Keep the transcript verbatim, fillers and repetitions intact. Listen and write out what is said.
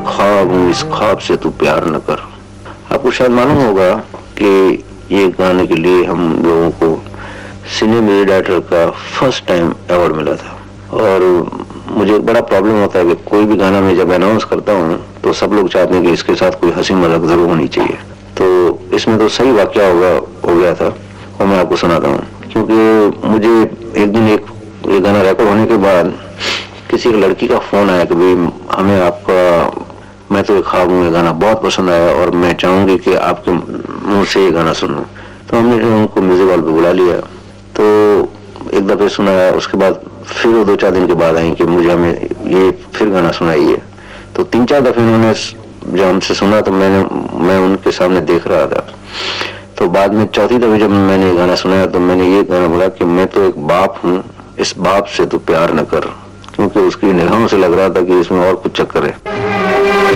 ख्वाब हूँ, इस ख्वाब से तू प्यार न कर। आपको शायद मालूम होगा कि ये गाने के लिए हम लोगों को सिने म्यूजिक डायरेक्टर का फर्स्ट टाइम अवार्ड मिला था। और मुझे एक बड़ा प्रॉब्लम होता है कि कोई भी गाना मैं जब अनाउंस करता हूँ तो सब लोग चाहते हैं कि इसके साथ कोई हंसी मजाक जरूर होनी चाहिए। तो इसमें तो सही वाकया होगा हो गया था और मैं आपको सुनाता हूँ। क्योंकि मुझे एक दिन एक ये गाना रिकॉर्ड होने के बाद किसी एक लड़की का फोन आया कि भाई हमें आपका मैं तो एक ख्वाब हूँ ये गाना बहुत पसंद आया और मैं चाहूंगी कि आपके मुंह से ये गाना सुनूं। तो हमने उनको म्यूजिक हॉल पे बुला लिया, तो एक दफे सुनाया, उसके बाद फिर वो दो चार दिन के बाद आई कि मुझे हमें ये फिर गाना सुनाइए। तो तीन चार दफे उन्होंने जब हमसे सुना तो मैंने मैं उनके सामने देख रहा था। तो बाद में चौथी दफे जब मैंने ये गाना सुनाया तो मैंने ये गाना बोला कि मैं तो एक बाप हूँ, इस बाप से तू प्यार न कर, क्योंकि उसकी निगाहों से लग रहा था कि इसमें और कुछ चक्कर है।